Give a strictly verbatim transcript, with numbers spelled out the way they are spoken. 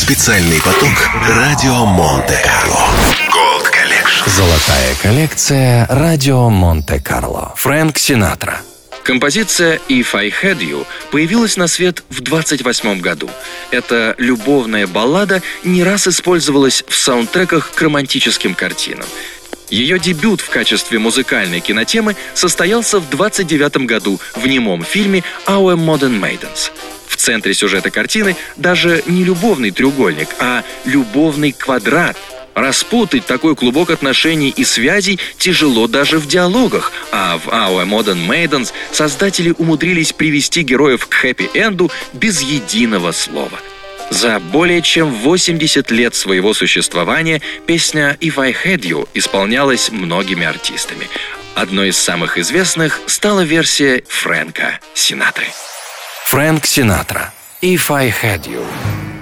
Специальный поток радио Монте-Карло. Gold Collection. Золотая коллекция радио Монте-Карло. Фрэнк Синатра. Композиция «If I Had You» появилась на свет в двадцать восьмом году. Эта любовная баллада не раз использовалась в саундтреках к романтическим картинам. Ее дебют в качестве музыкальной кинотемы состоялся в двадцать девятом году в немом фильме «Our Modern Maidens». В центре сюжета картины даже не любовный треугольник, а любовный квадрат. Распутать такой клубок отношений и связей тяжело даже в диалогах, а в Our Modern Maidens создатели умудрились привести героев к хэппи-энду без единого слова. За более чем восемьдесят лет своего существования песня «If I Had You» исполнялась многими артистами. Одной из самых известных стала версия Фрэнка Синатры. Фрэнк Синатра. «If I Had You».